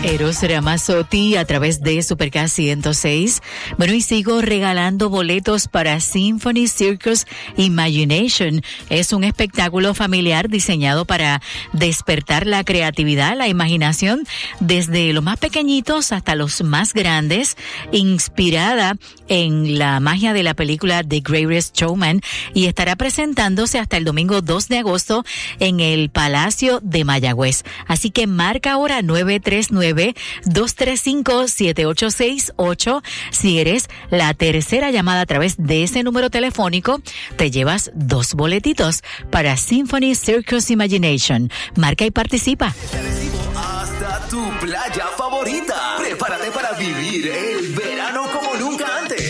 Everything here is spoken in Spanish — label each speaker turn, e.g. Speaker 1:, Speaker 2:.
Speaker 1: Eros Ramazzotti a través de Supercast 106. Bueno, y sigo regalando boletos para Symphony Circus Imagination. Es un espectáculo familiar diseñado para despertar la creatividad, la imaginación, desde los más pequeñitos hasta los más grandes, inspirada en la magia de la película The Greatest Showman, y estará presentándose hasta el domingo 2 de agosto en el Palacio de Mayagüez. Así que marca ahora 939-235-7868. Si eres la tercera llamada a través de ese número telefónico, te llevas 2 boletitos para Symphony Circus Imagination. Marca y participa.